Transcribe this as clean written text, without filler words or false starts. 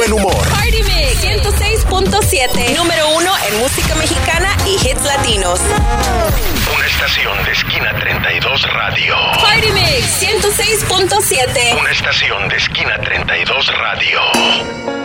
buen humor. Party Mix 106.7, número 1 en música mexicana y hits latinos. Una estación de Esquina 32 Radio. Party Mix 106.7. Una estación de Esquina 32 Radio.